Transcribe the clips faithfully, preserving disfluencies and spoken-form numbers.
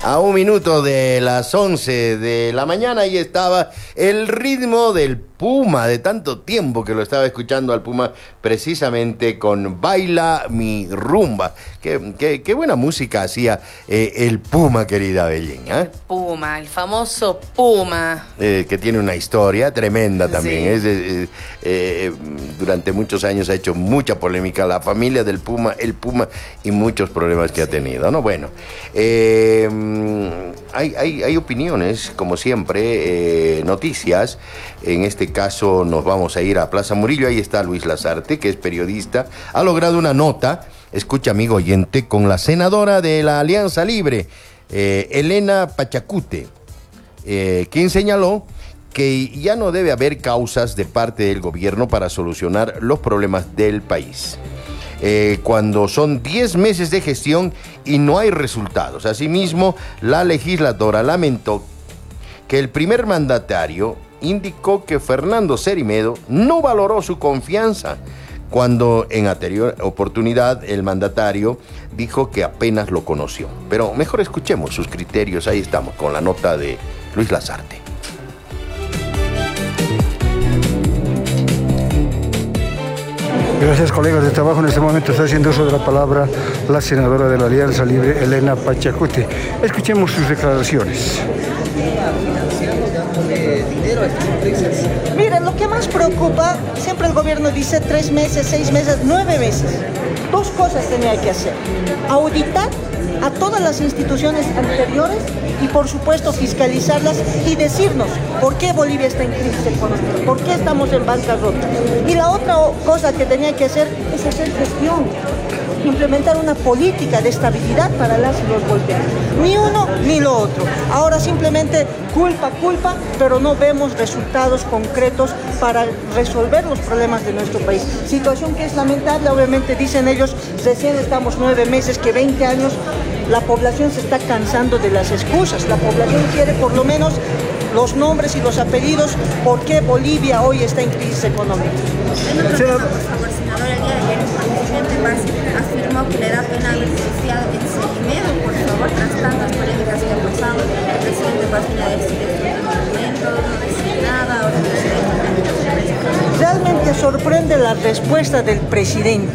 A un minuto de las once de la mañana, ahí estaba el ritmo del Puma, de tanto tiempo que lo estaba escuchando al Puma, precisamente con Baila mi rumba. Qué, qué, qué buena música hacía eh, el Puma, querida Belén, ¿eh? Puma, el famoso Puma. Eh, que tiene una historia tremenda también. Sí. Es, eh, eh, durante muchos años ha hecho mucha polémica la familia del Puma, el Puma y muchos problemas que sí ha tenido, ¿no? Bueno, eh, hay, hay, hay opiniones, como siempre, eh, noticias. En este caso nos vamos a ir a Plaza Murillo. Ahí está Luis Lazarte, que es periodista. Ha logrado una nota, escucha amigo oyente, con la senadora de la Alianza Libre, eh, Elena Pachacute, eh, quien señaló que ya no debe haber causas de parte del gobierno para solucionar los problemas del país. Eh, cuando son diez meses de gestión y no hay resultados. Asimismo, la legisladora lamentó que el primer mandatario indicó que Fernando Cerimedo no valoró su confianza, cuando en anterior oportunidad el mandatario dijo que apenas lo conoció. Pero mejor escuchemos sus criterios. Ahí estamos con la nota de Luis Lazarte. Gracias, colegas de trabajo. En este momento está haciendo uso de la palabra la senadora de la Alianza Libre, Elena Pachacute. Escuchemos sus declaraciones. Miren, lo que más preocupa, siempre el gobierno dice tres meses, seis meses, nueve meses. Dos cosas tenía que hacer: auditar a todas las instituciones anteriores y, por supuesto, fiscalizarlas y decirnos por qué Bolivia está en crisis económica, por qué estamos en bancarrota. Y la otra cosa que tenía que hacer es hacer gestión, implementar una política de estabilidad para las y los bolivianos. Ni uno ni lo otro. Ahora simplemente culpa, culpa, pero no vemos resultados concretos para resolver los problemas de nuestro país. Situación que es lamentable, obviamente dicen ellos, recién estamos nueve meses, que veinte años, la población se está cansando de las excusas. La población quiere por lo menos los nombres y los apellidos, por qué Bolivia hoy está en crisis económica. Senador, por favor, senador, el día de ayer el presidente Vázquez afirmó que le da pena haber denunciado en Cerimedo, por favor, tras tantas polémicas que han pasado. El presidente Vázquez a decir esto en un momento, no decir nada, ahora el presidente. Realmente sorprende la respuesta del presidente.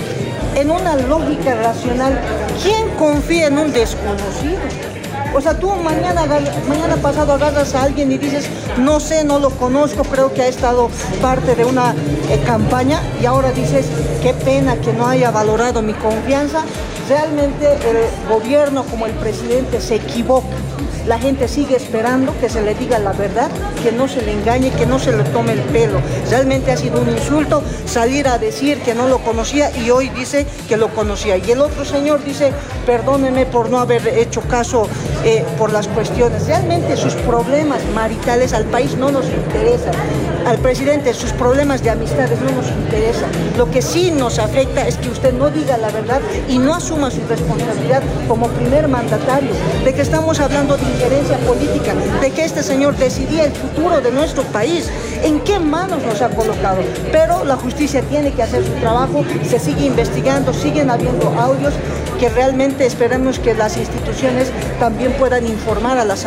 En una lógica racional, ¿quién confía en un desconocido? O sea, tú mañana, mañana pasado agarras a alguien y dices, no sé, no lo conozco, creo que ha estado parte de una eh, campaña, y ahora dices, qué pena que no haya valorado mi confianza. Realmente el gobierno, como el presidente, se equivoca. La gente sigue esperando que se le diga la verdad, que no se le engañe, que no se le tome el pelo. Realmente ha sido un insulto salir a decir que no lo conocía y hoy dice que lo conocía. Y el otro señor dice, perdóneme por no haber hecho caso eh, por las cuestiones. Realmente sus problemas maritales al país no nos interesan. Al presidente sus problemas de amistades no nos interesan. Lo que sí nos afecta es que usted no diga la verdad y no asuma su responsabilidad como primer mandatario, de que estamos hablando de injerencia política, de que este señor decidía el futuro de nuestro país. ¿En qué manos nos ha colocado? Pero la justicia tiene que hacer su trabajo, se sigue investigando, siguen habiendo audios que realmente esperamos que las instituciones también puedan informar a las